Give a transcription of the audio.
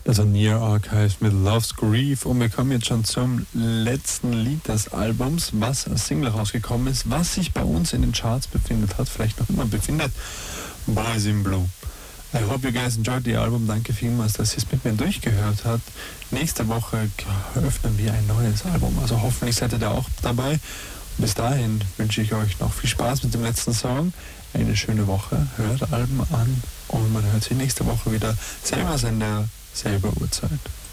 Also Near Archives mit Love's Grief, und wir kommen jetzt schon zum letzten Lied des Albums, was als Single rausgekommen ist, was sich bei uns in den Charts befindet hat, vielleicht noch immer befindet, Boys in Blue. I hope you guys enjoyed the album. Danke vielmals, dass ihr es mit mir durchgehört habt. Nächste Woche öffnen wir ein neues Album, also hoffentlich seid ihr da auch dabei. Bis dahin wünsche ich euch noch viel Spaß mit dem letzten Song, eine schöne Woche, hört Alben an und man hört sich nächste Woche wieder, selber Sender, selber Uhrzeit.